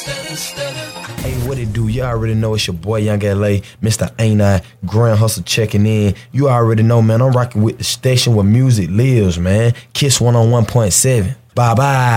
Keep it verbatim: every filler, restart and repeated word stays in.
Hey, what it do? You already know it's your boy Young L A, Mister Ain't I, Grand Hustle checking in. You already know, man, I'm rocking with the station where music lives, man. Kiss one oh one point seven. Bye-bye.